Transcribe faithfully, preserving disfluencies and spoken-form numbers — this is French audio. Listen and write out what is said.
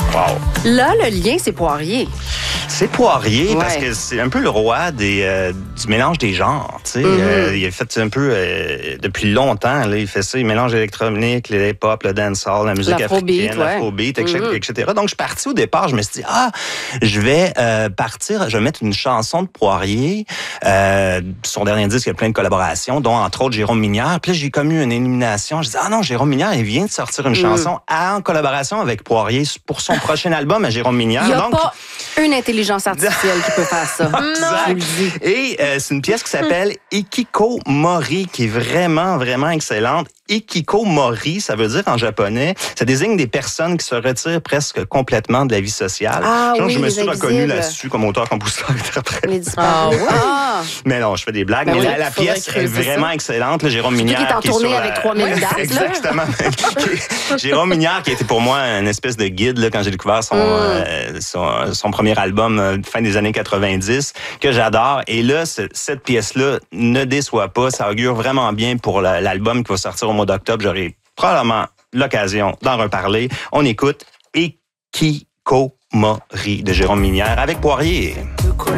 Wow. Là, le lien, c'est Poirier. C'est Poirier, Ouais. parce que c'est un peu le roi des, euh, du mélange des genres. Tu sais. Mm-hmm. Euh, il a fait un peu, euh, depuis longtemps, là, il fait ça, il mélange l'électronique, le hip-hop, le dancehall, la musique L'afrobeat, africaine, ouais. l'afrobeat, et cetera, Mm-hmm. et cetera. Donc, je suis parti au départ, je me suis dit, ah, je vais euh, partir, je vais mettre une chanson de Poirier. Euh, son dernier disque, il y a plein de collaborations, dont entre autres Jérôme Minière. Puis là, j'ai comme eu une élimination. Je dis, ah non, Jérôme Minière, il vient de sortir une Mm. chanson en collaboration avec Poirier pour son prochain album à Jérôme Minière. Il n'y a Donc, pas une intelligence artificielle qui peut faire ça. Exact. Je vous le dis. Et euh, c'est une pièce qui s'appelle Ikikomori, qui est vraiment, vraiment excellente. Ikikomori, ça veut dire en japonais, ça désigne des personnes qui se retirent presque complètement de la vie sociale. Ah Genre, oui, je me les suis reconnu invisibles. là-dessus comme auteur, compositeur, interprète. Les disparus. Ah ouais? Ah! Mais non, je fais des blagues. Ben mais oui, la, la faudrait pièce est creuser vraiment ça. excellente. Là, Jérôme Surtout Minière. qu'il est en qui est tournée sur avec la- trois mille Ouais, dates, là. Exactement. Jérôme Minière, qui a été pour moi une espèce de guide là, quand j'ai découvert son, Mm. euh, son, son premier album euh, fin des années quatre-vingt-dix, que j'adore. Et là, ce- cette pièce-là ne déçoit pas. Ça augure vraiment bien pour la- l'album qui va sortir au mois d'octobre. J'aurai probablement l'occasion d'en reparler. On écoute Ikikomori de Jérôme Minière avec Poirier.